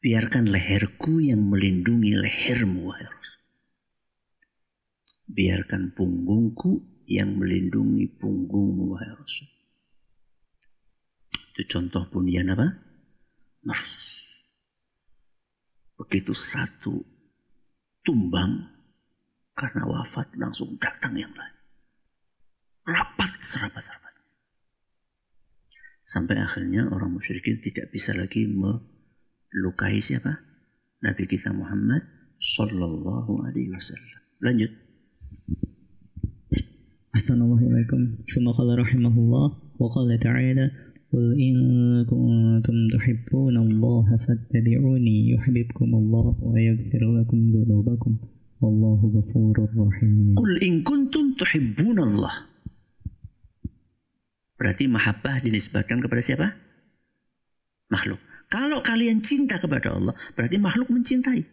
biarkan leherku yang melindungi lehermu, wahai Rasul. Biarkan punggungku yang melindungi punggungmu, wahai Rasul. Itu contoh pundian apa? Marsus. Begitu satu tumbang, karena wafat langsung datang yang lain. Rapat serapat-rapat. Sampai akhirnya orang musyrikin tidak bisa lagi melukai siapa? Nabi kita Muhammad sallallahu alaihi wasallam. Lanjut. Assalamualaikum. Tsumma qala rahimahullah wa qala ta'ala qul in kuntum tuhibbuna Allah fattabi'uni yuhibbukum Allah wa yaghfir lakum dhunubakum wallahu ghafurur rahim. Qul in kuntum tuhibbuna Allah. Berarti mahabbah dinisbatkan kepada siapa? Makhluk. Kalau kalian cinta kepada Allah, berarti makhluk mencintai.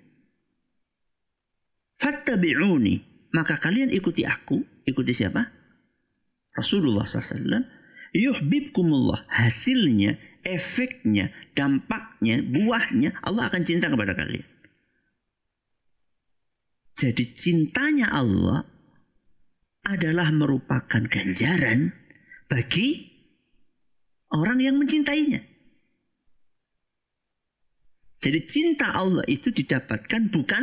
Fattabi'uni, maka kalian ikuti aku. Ikuti siapa? Rasulullah SAW. Yuhibbukumullah. Hasilnya, efeknya, dampaknya, buahnya, Allah akan cinta kepada kalian. Jadi cintanya Allah adalah merupakan ganjaran bagi orang yang mencintainya. Jadi cinta Allah itu didapatkan bukan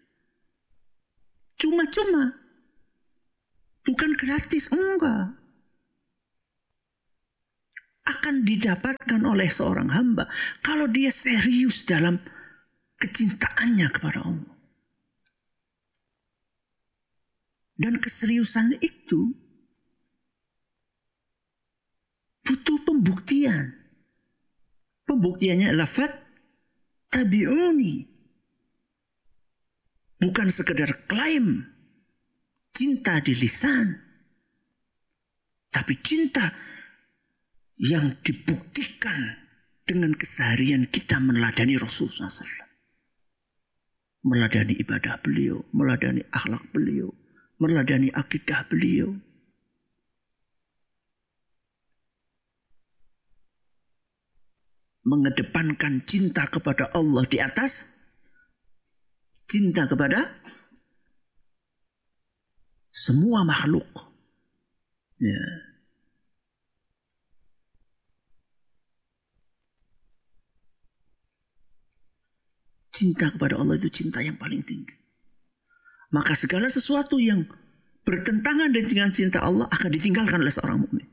cuma-cuma. Bukan gratis, enggak. Akan didapatkan oleh seorang hamba kalau dia serius dalam kecintaannya kepada Allah. Dan keseriusan itu butuh pembuktian. Pembuktiannya adalah fattabi'uni. Bukan sekedar klaim cinta di lisan, tapi cinta yang dibuktikan dengan keseharian kita meneladani Rasulullah SAW. Meladani ibadah beliau, meladani akhlak beliau, meladani akidah beliau. Mengedepankan cinta kepada Allah di atas cinta kepada semua makhluk. Ya. Cinta kepada Allah itu cinta yang paling tinggi. Maka segala sesuatu yang bertentangan dengan cinta Allah akan ditinggalkan oleh seorang mukmin.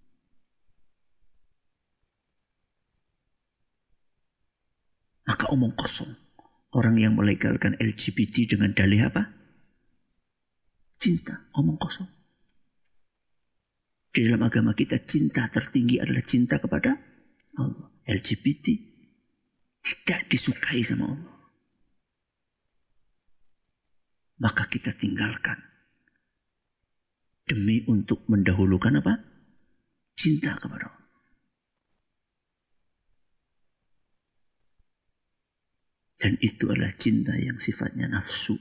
Maka omong kosong. Orang yang melegalkan LGBT dengan dalih apa? Cinta, omong kosong. Di dalam agama kita cinta tertinggi adalah cinta kepada Allah. LGBT tidak disukai sama Allah. Maka kita tinggalkan. Demi untuk mendahulukan apa? Cinta kepada Allah. Dan itu adalah cinta yang sifatnya nafsu.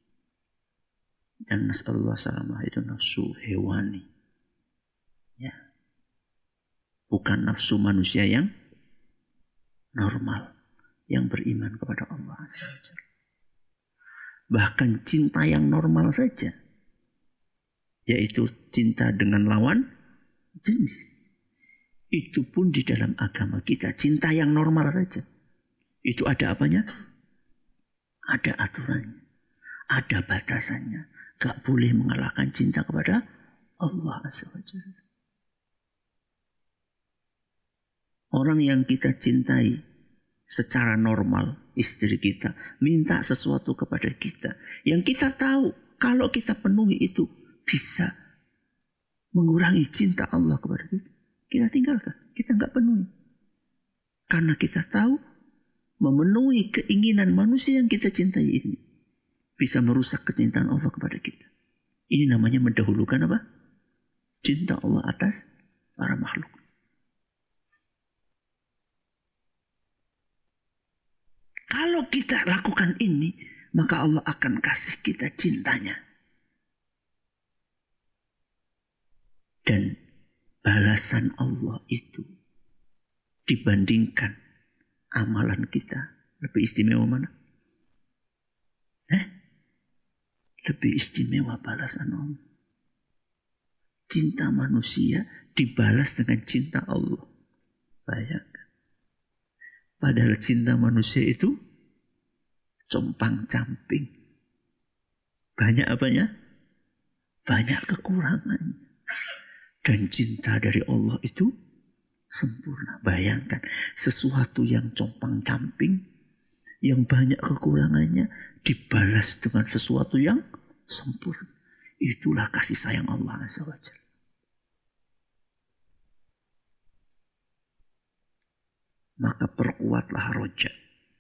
Dan nasallallahu salamah itu nafsu hewani. Ya. Bukan nafsu manusia yang normal. Yang beriman kepada Allah. Bahkan cinta yang normal saja. Yaitu cinta dengan lawan jenis. Itu pun di dalam agama kita. Cinta yang normal saja. Itu ada apanya? Ada aturannya. Ada batasannya. Gak boleh mengalahkan cinta kepada Allah Azza wa Jalla. Orang yang kita cintai secara normal, istri kita, minta sesuatu kepada kita. Yang kita tahu, kalau kita penuhi itu, bisa mengurangi cinta Allah kepada kita. Kita tinggalkan, kita gak penuhi. Karena kita tahu, memenuhi keinginan manusia yang kita cintai ini bisa merusak kecintaan Allah kepada kita. Ini namanya mendahulukan apa? Cinta Allah atas para makhluk. Kalau kita lakukan ini, maka Allah akan kasih kita cintanya. Dan balasan Allah itu dibandingkan amalan kita Lebih istimewa mana? Lebih istimewa balasan Allah. Cinta manusia dibalas dengan cinta Allah. Bayangkan. Padahal cinta manusia itu compang-camping. Banyak apanya? Banyak kekurangannya. Dan cinta dari Allah itu sempurna. Bayangkan sesuatu yang compang-camping, yang banyak kekurangannya, dibalas dengan sesuatu yang sempurna. Itulah kasih sayang Allah Azza wa Jalla. Maka perkuatlah roja.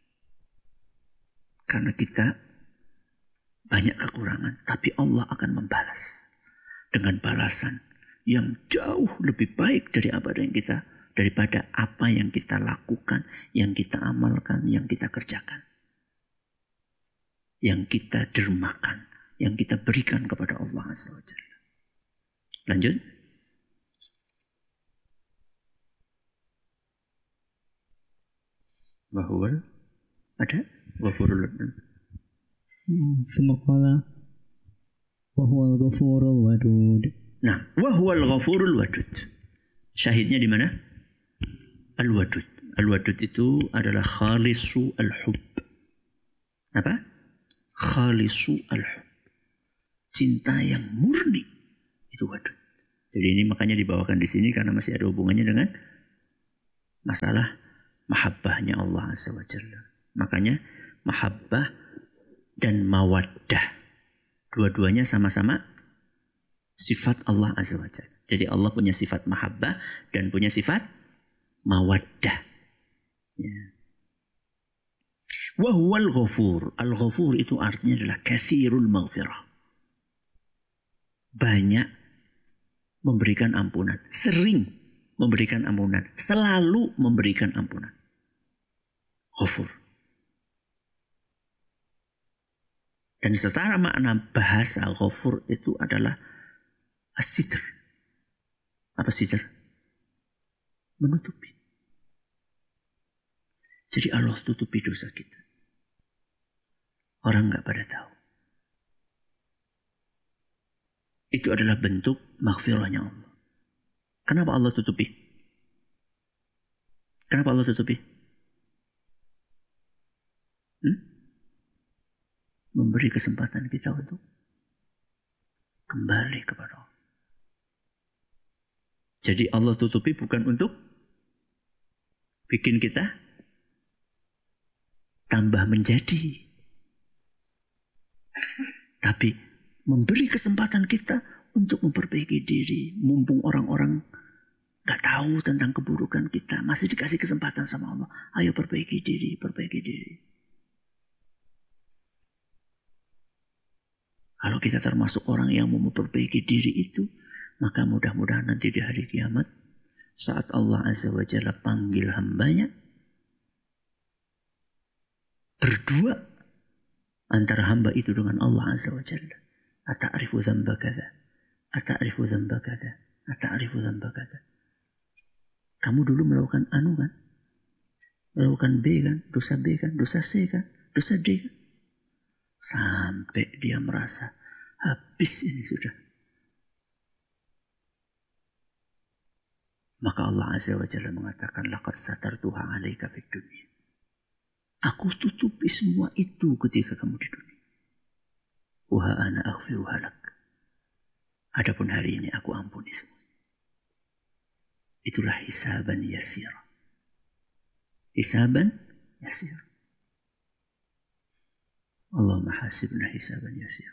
Karena kita banyak kekurangan, tapi Allah akan membalas dengan balasan yang jauh lebih baik daripada apa yang kita lakukan, yang kita amalkan, yang kita kerjakan, yang kita dermakan, yang kita berikan kepada Allah Azza wa Jalla. Lanjut. Wahwal ada Ghafurul Semakala Wahwal Ghafurul Wadud. Nah, Wahwal Ghafurul Wadud. Syahidnya di mana? Al-Wadud. Al-Wadud itu adalah khalisu al-hub. Apa? Khalisu al-hub. Cinta yang murni. Itu wadud. Jadi ini makanya dibawakan di sini karena masih ada hubungannya dengan masalah mahabbahnya Allah Azza wa Jalla. Makanya mahabbah dan mawaddah. Dua-duanya sama-sama sifat Allah Azza wa Jalla. Jadi Allah punya sifat mahabbah dan punya sifat mawaddah. Ya. Wahuwal ghafur. Al-ghafur itu artinya adalah kathirul maghfirah. Banyak memberikan ampunan. Sering memberikan ampunan. Selalu memberikan ampunan. Ghafur. Dan secara makna bahasa ghafur itu adalah as-sitr. Apa sitr? Menutupi. Jadi Allah tutupi dosa kita. Orang gak pada tahu. Itu adalah bentuk maghfirahnya Allah. Kenapa Allah tutupi? Kenapa Allah tutupi? Memberi kesempatan kita untuk kembali kepada Allah. Jadi Allah tutupi bukan untuk bikin kita tambah menjadi, tapi memberi kesempatan kita untuk memperbaiki diri. Mumpung orang-orang gak tahu tentang keburukan kita, masih dikasih kesempatan sama Allah. Ayo perbaiki diri, perbaiki diri. Kalau kita termasuk orang yang mau memperbaiki diri itu, maka mudah-mudahan nanti di hari kiamat, saat Allah Azza wa Jalla panggil hambanya, berdua antara hamba itu dengan Allah Azza wa Jalla. Ata'rifu dzamba kadza, ata'rifu dzamba kadza, ata'rifu dzamba kadza. Kamu dulu melakukan anu kan? Melakukan B kan? Dosa B kan? Dosa C kan? Dosa D kan? Sampai dia merasa habis ini sudah. Maka Allah Azza wa Jalla mengatakan, laqad satartuha 'alaika fid dunya. Aku tutupi semua itu ketika kamu di dunia. Wa ana aghfiruha lak. Adapun hari ini aku ampuni semua. Itulah hisaban yasir. Hisaban yasir. Allahumma hasibna hisaban yasir.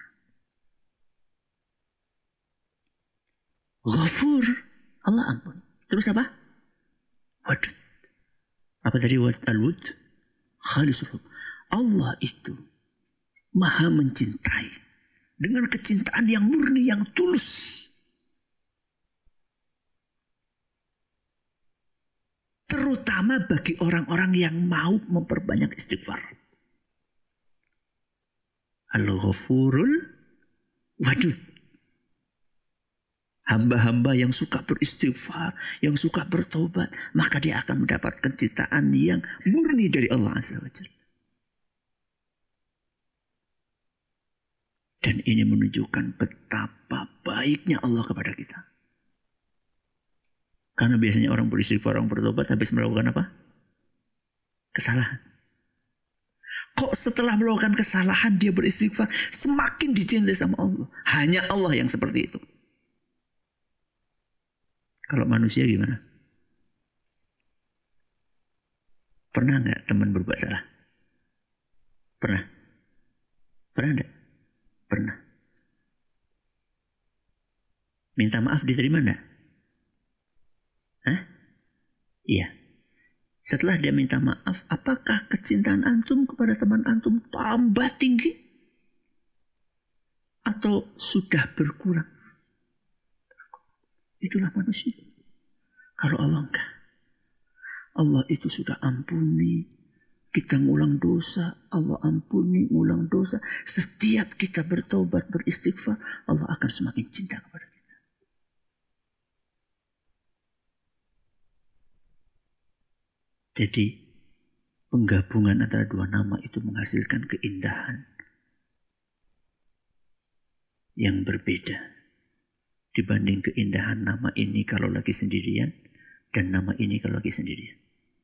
Ghafur, Allah ampun. Terus apa? Wadud. Apa tadi al-wud? Khalisul. Allah itu maha mencintai dengan kecintaan yang murni, yang tulus. Terutama bagi orang-orang yang mau memperbanyak istighfar. Al-Ghafurul Wadud. Hamba-hamba yang suka beristighfar, yang suka bertobat, maka dia akan mendapat kecintaan yang murni dari Allah Azza wa Jalla. Dan ini menunjukkan betapa baiknya Allah kepada kita. Karena biasanya orang beristighfar, orang bertobat habis melakukan apa? Kesalahan. Kok setelah melakukan kesalahan dia beristighfar, semakin dicintai sama Allah. Hanya Allah yang seperti itu. Kalau manusia gimana? Pernah nggak teman berbuat salah? Pernah? Pernah enggak? Pernah. Minta maaf diterima enggak? Hah? Iya. Setelah dia minta maaf, apakah kecintaan antum kepada teman antum tambah tinggi? Atau sudah berkurang? Itulah manusia. Kalau Allah enggak. Allah itu sudah ampuni. Kita ngulang dosa, Allah ampuni, ngulang dosa. Setiap kita bertobat, beristighfar, Allah akan semakin cinta kepada kita. Jadi, penggabungan antara dua nama itu menghasilkan keindahan yang berbeda dibanding keindahan nama ini kalau lagi sendirian dan nama ini kalau lagi sendirian.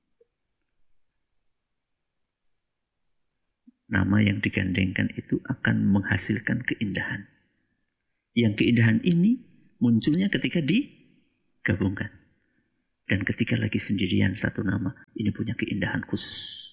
Nama yang digandengkan itu akan menghasilkan keindahan. Yang keindahan ini munculnya ketika digabungkan. Dan ketika lagi sendirian satu nama, ini punya keindahan khusus.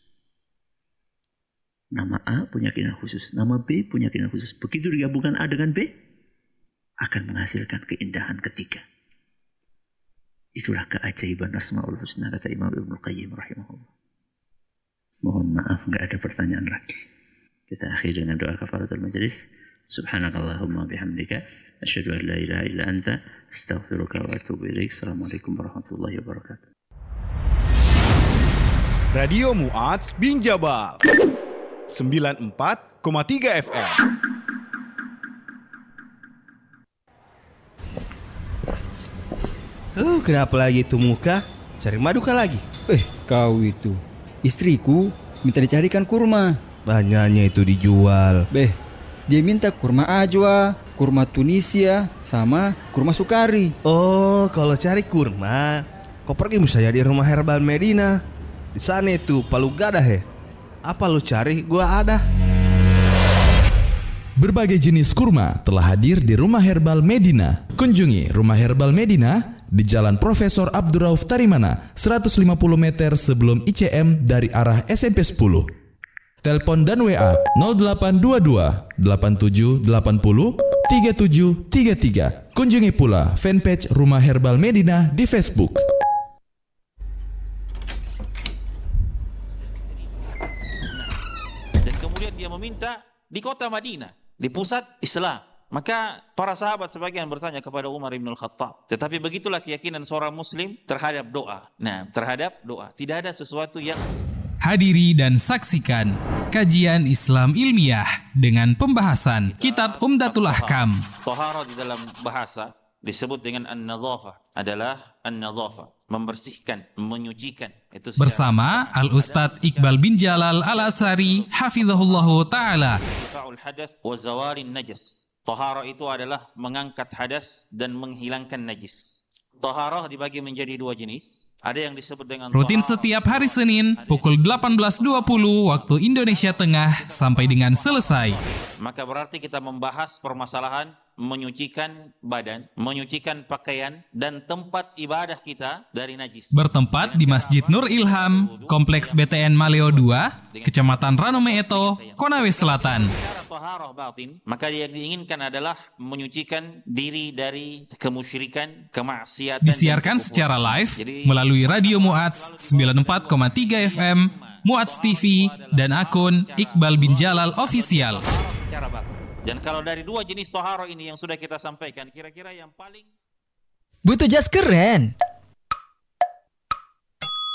Nama A punya keindahan khusus, nama B punya keindahan khusus. Begitu digabungkan A dengan B, akan menghasilkan keindahan ketiga. Itulah keajaiban Asmaul Husna, kata Imam Ibnul Qayyim rahimahullah. Mohon maaf, nggak ada pertanyaan lagi. Kita akhiri dengan doa kafaratul majelis. Subhanakallahumma bihamdika asyhadu an la ilaha illa anta astaghfiruka wa atubu ilaik. Assalamualaikum warahmatullahi wabarakatuh. Radio Mu'adz bin Jabal 94,3 FM. Kenapa lagi itu muka? Cari madu kah lagi? Kau itu istriku minta dicarikan kurma. Banyaknya itu dijual. Dia minta kurma ajwa, kurma Tunisia, sama kurma sukari. Oh, kalau cari kurma, kau pergi misalnya di Rumah Herbal Medina. Di sana itu palu gada he. Apa lu cari? Gua ada. Berbagai jenis kurma telah hadir di Rumah Herbal Medina. Kunjungi Rumah Herbal Medina di Jalan Profesor Abdurrauf Tarimana, 150 meter sebelum ICM dari arah SMP 10. Telepon dan WA 0822 8780 3733. Kunjungi pula fanpage Rumah Herbal Medina di Facebook. Dan kemudian dia meminta di kota Madinah, di pusat Islam. Maka para sahabat sebagian bertanya kepada Umar bin Al-Khattab. Tetapi begitulah keyakinan seorang muslim terhadap doa. Nah, terhadap doa. Tidak ada sesuatu yang... Hadiri dan saksikan kajian Islam ilmiah dengan pembahasan Kitab Umdatul Ahkam. Taharah di dalam bahasa disebut dengan an-nadhafah, adalah an-nadhafah, membersihkan, menyucikan. Itu bersama Al-Ustadz Iqbal bin Jalal Al-Atsari hafizahullahu ta'ala. Ifa'ul hadath wa zawarin najas. Taharah itu adalah mengangkat hadas dan menghilangkan najis. Taharah dibagi menjadi dua jenis. Ada yang disebut dengan rutin setiap hari Senin pukul 18.20 waktu Indonesia Tengah sampai dengan selesai. Maka berarti kita membahas permasalahan menyucikan badan, menyucikan pakaian dan tempat ibadah kita dari najis. Bertempat di Masjid Nur Ilham, Kompleks BTN Maleo 2, Kecamatan Ranome Eto, Konawe Selatan. Taharah batin, maka yang diinginkan adalah menyucikan diri dari kemusyrikan, kemaksiatan. Disiarkan secara live melalui Radio Mu'adz 94,3 FM, Mu'adz TV, dan akun Iqbal bin Jalal Official. Dan kalau dari dua jenis taharah ini yang sudah kita sampaikan, kira-kira yang paling... Butuh jas keren?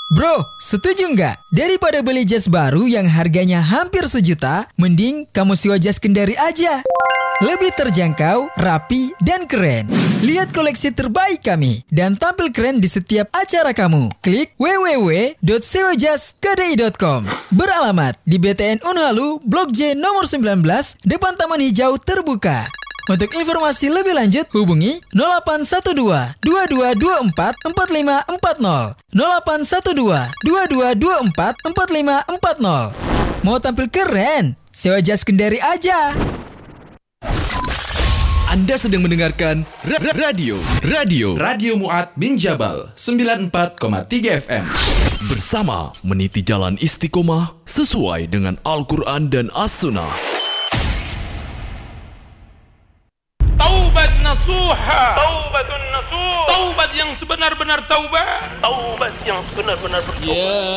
Bro, setuju nggak? Daripada beli jas baru yang harganya hampir 1 juta, mending kamu sewa jas Kendari aja. Lebih terjangkau, rapi, dan keren. Lihat koleksi terbaik kami dan tampil keren di setiap acara kamu. Klik www.sewajaskdi.com. Beralamat di BTN Unhalu, Blok J nomor 19, depan Taman Hijau Terbuka. Untuk informasi lebih lanjut, hubungi 0812 2224 4540. 0812 2224 4540. Mau tampil keren? Sewa jas Kendari aja. Anda sedang mendengarkan Radio Mu'ad bin Jabal 94,3 FM. Bersama meniti jalan istiqomah sesuai dengan Al-Quran dan As-Sunnah. Taubat nasuha. Taubatun nasuha. Taubat yang sebenar-benar taubat. Taubat yang sebenar-benar bertobat.